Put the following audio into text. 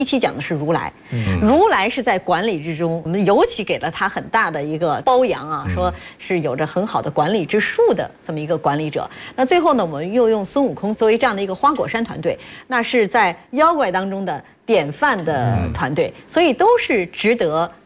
一期讲的是如来，如来是在管理之中，我们尤其给了他很大的一个褒扬啊，说是有着很好的管理之术的这么一个管理者。那最后呢，我们又用孙悟空作为这样的一个花果山团队，那是在妖怪当中的典范的团队，所以都是值得